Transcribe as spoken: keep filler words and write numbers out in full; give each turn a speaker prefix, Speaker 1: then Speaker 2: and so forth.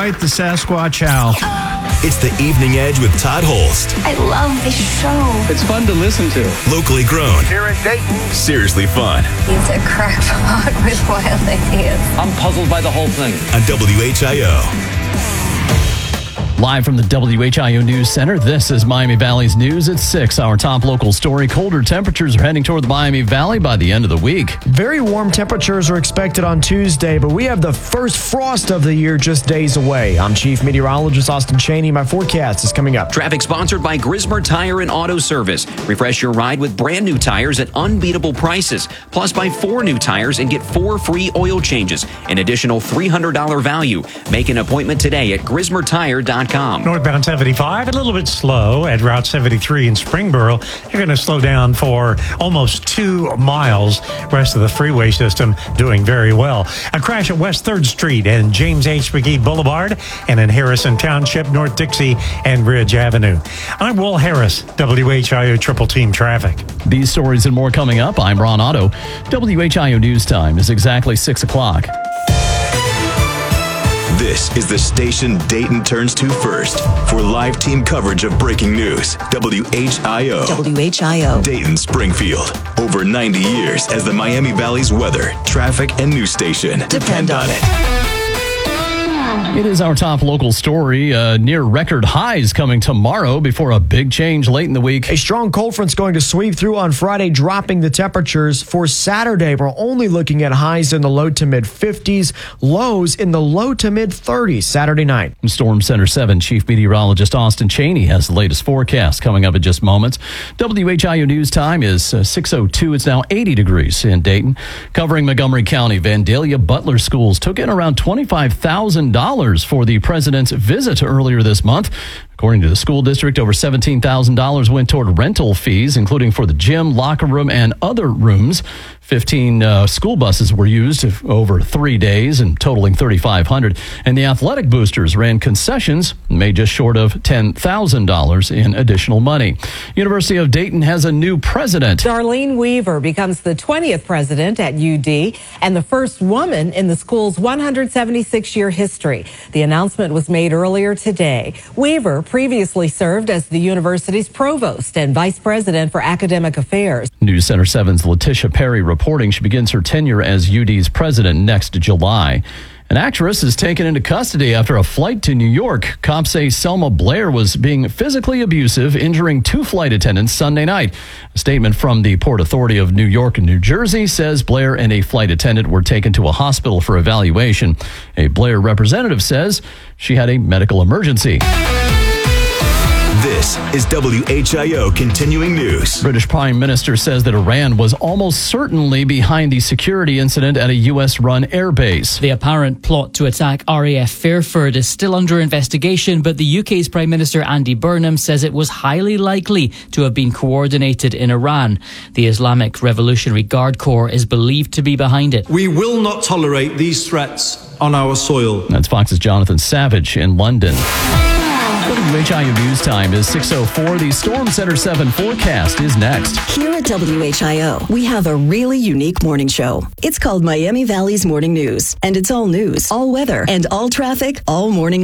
Speaker 1: quite the Sasquatch owl.
Speaker 2: It's The Evening Edge with Todd Holst.
Speaker 3: I love this show.
Speaker 4: It's fun to listen to.
Speaker 2: Locally grown.
Speaker 5: Here in Dayton.
Speaker 2: Seriously fun.
Speaker 3: He's a crackpot with wild ideas.
Speaker 4: I'm puzzled by the whole thing.
Speaker 2: On W H I O.
Speaker 6: Live from the W H I O News Center, this is Miami Valley's News at six. Our top local story, colder temperatures are heading toward the Miami Valley by the end of the week.
Speaker 7: Very warm temperatures are expected on Tuesday, but we have the first frost of the year just days away. I'm Chief Meteorologist Austin Cheney. My forecast is coming up.
Speaker 8: Traffic sponsored by Grismer Tire and Auto Service. Refresh your ride with brand new tires at unbeatable prices. Plus, buy four new tires and get four free oil changes. An additional three hundred dollars value. Make an appointment today at grismer tire dot com.
Speaker 9: Northbound seventy-five, a little bit slow at Route seventy-three in Springboro. You're going to slow down for almost two miles. Rest of the freeway system doing very well. A crash at West third Street and James H. McGee Boulevard, and in Harrison Township, North Dixie and Ridge Avenue. I'm Will Harris, W H I O Triple Team Traffic.
Speaker 6: These stories and more coming up. I'm Ron Otto. W H I O News Time is exactly six o'clock.
Speaker 2: This is the station Dayton turns to first for live team coverage of breaking news. W H I O.
Speaker 10: W H I O.
Speaker 2: Dayton, Springfield. Over ninety years as the Miami Valley's weather, traffic, and news station. Depend, Depend on it.
Speaker 6: It is our top local story. Uh, near record highs coming tomorrow before a big change late in the week.
Speaker 7: A strong cold front's going to sweep through on Friday, dropping the temperatures. For Saturday, we're only looking at highs in the low to mid fifties, lows in the low to mid thirties Saturday night.
Speaker 6: Storm Center seven Chief Meteorologist Austin Cheney has the latest forecast coming up in just moments. W H I O News Time is uh, six oh two. It's now eighty degrees in Dayton. Covering Montgomery County, Vandalia Butler Schools took in around twenty-five thousand dollars for the president's visit earlier this month. According to the school district, over seventeen thousand dollars went toward rental fees, including for the gym, locker room, and other rooms. fifteen uh, school buses were used over three days and totaling thirty-five hundred dollars. And the athletic boosters ran concessions, made just short of ten thousand dollars in additional money. University of Dayton has a new president.
Speaker 11: Darlene Weaver becomes the twentieth president at U D and the first woman in the school's one hundred seventy-six year history. The announcement was made earlier today. Weaver previously served as the university's provost and vice president for academic affairs.
Speaker 6: News Center seven's Letitia Perry reporting she begins her tenure as U D's president next July. An actress is taken into custody after a flight to New York. Cops say Selma Blair was being physically abusive, injuring two flight attendants Sunday night. A statement from the Port Authority of New York and New Jersey says Blair and a flight attendant were taken to a hospital for evaluation. A Blair representative says she had a medical emergency.
Speaker 2: This is W H I O Continuing News.
Speaker 6: British Prime Minister says that Iran was almost certainly behind the security incident at a U S-run airbase.
Speaker 12: The apparent plot to attack R A F Fairford is still under investigation, but the U K's Prime Minister Andy Burnham says it was highly likely to have been coordinated in Iran. The Islamic Revolutionary Guard Corps is believed to be behind it.
Speaker 13: We will not tolerate these threats on our soil.
Speaker 6: That's Fox's Jonathan Savage in London. W H I O News Time is six oh four. The Storm Center seven forecast is next.
Speaker 10: Here at W H I O, we have a really unique morning show. It's called Miami Valley's Morning News, and it's all news, all weather, and all traffic all morning